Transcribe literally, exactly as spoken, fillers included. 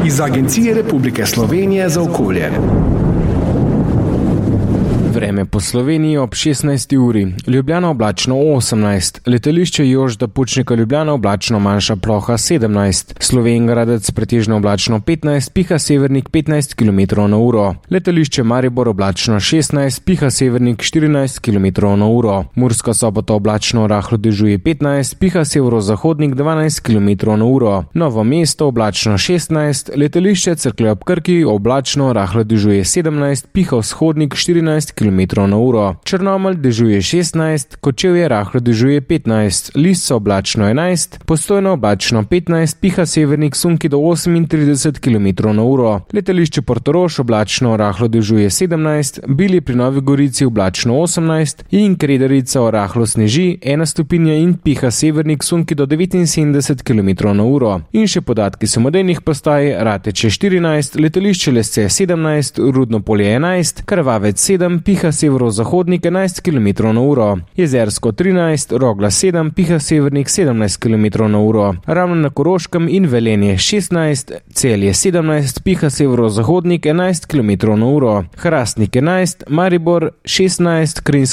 iz Agencije Republike Slovenije za okolje. Vreme po Sloveniji ob šestnajsti uri. Ljubljana oblačno osemnajst, letališče Jožeta Pučnika Ljubljana oblačno manjša ploha sedemnajst, Slovenj Gradec pretežno oblačno petnajst, piha severnik petnajst kilometrov na uro, letališče Maribor oblačno šestnajst, piha severnik štirinajst kilometrov na uro, Murska Sobota oblačno rahlo dežuje petnajst, piha severozahodnik dvanajst kilometrov na uro, Novo mesto oblačno šestnajst, letališče Cerklje ob Krki oblačno rahlo dežuje sedemnajst, piha vzhodnik štirinajst kilometrov na uro, Črnomelj dežuje šestnajst, Kočevje rahlo dežuje petnajst, Lisca oblačno enajst, Postojna oblačno petnajst, piha severnik sunki do osemintrideset kilometrov na uro, letališče Portorož oblačno rahlo dežuje sedemnajst, Bili pri Novi Gorici oblačno osemnajst in Kredarica rahlo sneži ena stopinja in piha severnik sunki do devetinsedemdeset kilometrov na uro. In še podatki samodejnih postaj: Rateče štirinajst, letališče Lesce sedemnajst, Rudno Polje enajst, Krvavec sedem, piha severozahodnik enajst kilometrov na uro, Jezersko trinajst, Rogla sedem, piha severnik sedemnajst kilometrov na uro, Ravno na Koroškem in Velenje šestnajst, Celje sedemnajst, piha severozahodnik enajst kilometrov na uro, Hrastnik enajst, Maribor šestnajst, Kranjska